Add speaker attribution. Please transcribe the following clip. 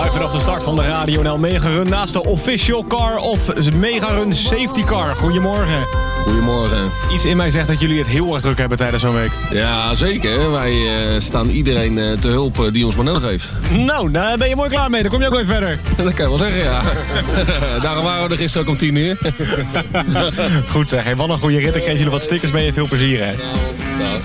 Speaker 1: Live vanaf de start van de Radio NL Mega Run naast de Official Car of Mega Run Safety Car. Goedemorgen.
Speaker 2: Goedemorgen.
Speaker 1: Iets in mij zegt dat jullie het heel erg druk hebben tijdens zo'n week.
Speaker 2: Ja, zeker. Wij staan iedereen te hulp die ons maar nodig heeft.
Speaker 1: Nou, daar ben je mooi klaar mee. Dan kom je ook weer verder.
Speaker 2: Dat kan je wel zeggen, ja. Daarom waren we er gisteren ook om 10:00.
Speaker 1: Goed zeg. Hey, wat een goede rit. Ik geef jullie wat stickers mee en veel plezier, hè.
Speaker 2: Nou.